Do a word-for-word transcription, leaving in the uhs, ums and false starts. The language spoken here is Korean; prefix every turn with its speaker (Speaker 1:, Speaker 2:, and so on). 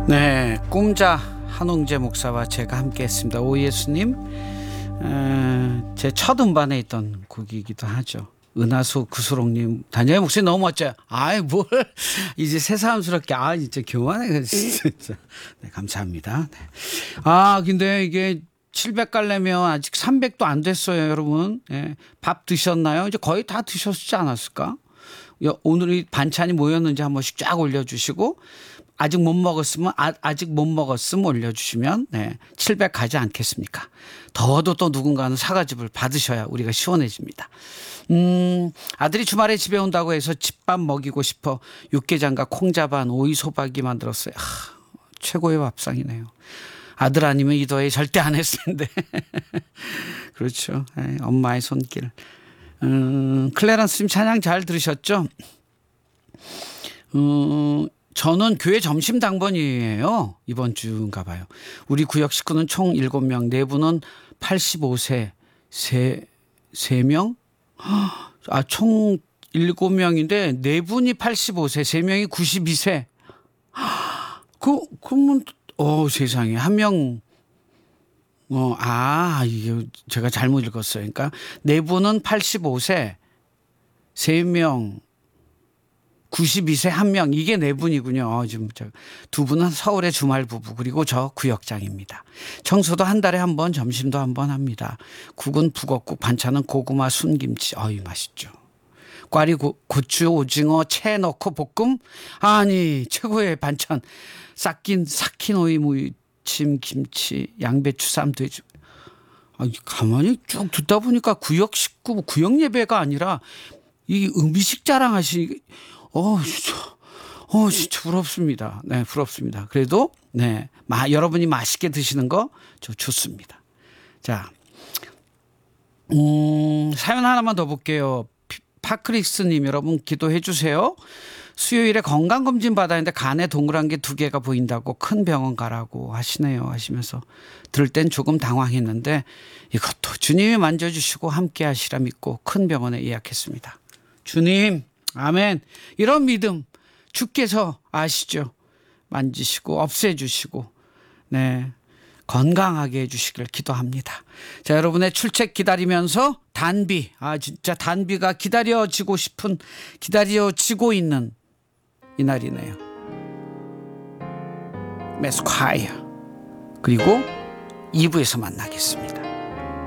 Speaker 1: 네, 꿈자 한홍재 목사와 제가 함께했습니다. 오 예수님, 제 첫 음반에 있던 곡이기도 하죠. 은하수 구수롱님, 다니엘 목소리 너무 멋져요. 아이 뭘 이제 새사람스럽게, 아 진짜 교만해 진짜. 네, 감사합니다. 네. 아 근데 이게 칠백 갈래면 아직 삼백도 안 됐어요, 여러분. 네. 밥 드셨나요? 이제 거의 다 드셨지 않았을까? 오늘이 반찬이 뭐였는지 한 번씩 쫙 올려주시고, 아직 못 먹었으면 아, 아직 못 먹었으면 올려주시면 네, 칠백 가지 않겠습니까? 더워도 또 누군가는 사과즙을 받으셔야 우리가 시원해집니다. 음, 아들이 주말에 집에 온다고 해서 집밥 먹이고 싶어 육개장과 콩자반 오이 소박이 만들었어요. 하, 최고의 밥상이네요. 아들 아니면 이 더위 절대 안 했을 텐데. 그렇죠. 네, 엄마의 손길. 음, 클레런스님 찬양 잘 들으셨죠? 음, 저는 교회 점심 당번이에요. 이번 주인가 봐요. 우리 구역 식구는 총 일곱 명, 내부는 팔십오 세, 세, 세 명? 아, 총 일곱 명인데 네 분이 팔십오 세, 세 명이 구십이 세. 그, 그러면, 어, 세상에. 한 명, 어, 아, 이게 제가 잘못 읽었어요. 그러니까 네 분은 팔십오 세, 세 명, 구십이 세 한 명, 이게 네 분이군요. 지금 두 분은 서울의 주말 부부, 그리고 저 구역장입니다. 청소도 한 달에 한 번, 점심도 한 번 합니다. 국은 북엇국, 반찬은 고구마 순김치. 어이 맛있죠. 꽈리 고, 고추, 오징어, 채 넣고 볶음. 아니 최고의 반찬. 삭힌 삭힌 오이, 무침, 김치, 양배추, 쌈, 돼지. 아니 가만히 쭉 듣다 보니까 구역 식구, 구역 예배가 아니라 이 음식 자랑하시. 어, 진짜, 어, 진짜 부럽습니다. 네, 부럽습니다. 그래도, 네, 마, 여러분이 맛있게 드시는 거, 저 좋습니다. 자, 음, 사연 하나만 더 볼게요. 파크릭스님, 여러분 기도해 주세요. 수요일에 건강검진 받았는데 간에 동그란 게 두 개가 보인다고 큰 병원 가라고 하시네요. 하시면서 들을 땐 조금 당황했는데 이것도 주님이 만져주시고 함께 하시라 믿고 큰 병원에 예약했습니다. 주님, 아멘. 이런 믿음 주께서 아시죠? 만지시고 없애주시고 네 건강하게 해주시길 기도합니다. 자, 여러분의 출첵 기다리면서 단비, 아 진짜 단비가 기다려지고 싶은, 기다려지고 있는 이날이네요. 메스콰이어. 그리고 이 부에서 만나겠습니다.